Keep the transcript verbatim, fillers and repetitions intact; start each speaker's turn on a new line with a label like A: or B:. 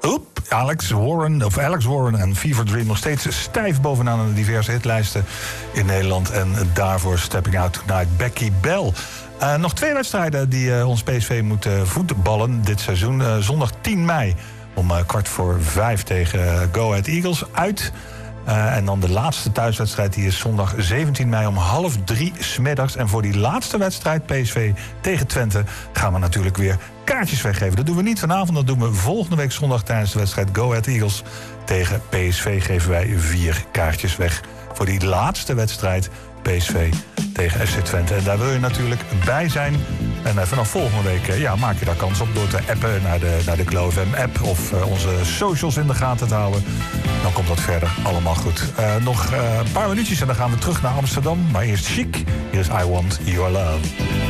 A: Oep, Alex Warren, of Alex Warren en Fever Dream nog steeds stijf bovenaan de diverse hitlijsten in Nederland. En daarvoor Stepping Out Tonight, Becky Bell. Uh, nog twee wedstrijden die uh, ons P S V moet uh, voetballen dit seizoen. Uh, zondag tien mei om uh, kwart voor vijf tegen uh, Go Ahead Eagles uit. Uh, en dan de laatste thuiswedstrijd, die is zondag zeventien mei om half drie 's middags. En voor die laatste wedstrijd, P S V tegen Twente, gaan we natuurlijk weer kaartjes weggeven. Dat doen we niet vanavond, dat doen we volgende week zondag tijdens de wedstrijd Go Ahead Eagles tegen P S V. Geven wij vier kaartjes weg voor die laatste wedstrijd, P S V tegen F C Twente. En daar wil je natuurlijk bij zijn. En uh, vanaf volgende week uh, ja, maak je daar kans op door te appen naar de, naar de Glow F M app of uh, onze socials in de gaten te houden. Dan komt dat verder allemaal goed. Uh, nog uh, een paar minuutjes en dan gaan we terug naar Amsterdam. Maar eerst Chic. Hier is I Want Your Love.